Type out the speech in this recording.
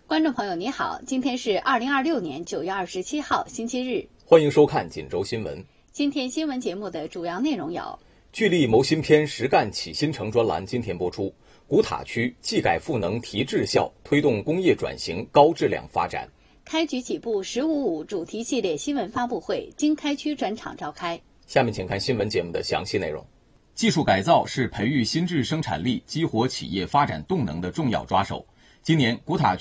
观众朋友你好，今天是2026年9月27号星期日， 欢迎收看锦州新闻。 今天新闻节目的主要内容有： 聚力谋新篇实干启新城专栏今天播出，古塔区技改赋能提质效，推动工业转型高质量发展。 开局起步“1055”主题系列新闻发布会经开区专场召开。 下面请看新闻节目的详细内容。 技术改造是培育新质生产力、激活企业发展动能的重要抓手。今年古塔区